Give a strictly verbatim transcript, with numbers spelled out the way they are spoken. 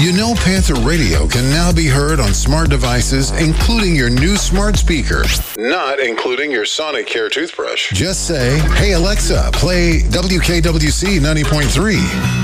You know Panther Radio can now be heard on smart devices, including your new smart speaker, not including your Sonicare toothbrush. Just say, hey Alexa, play W K W C ninety point three.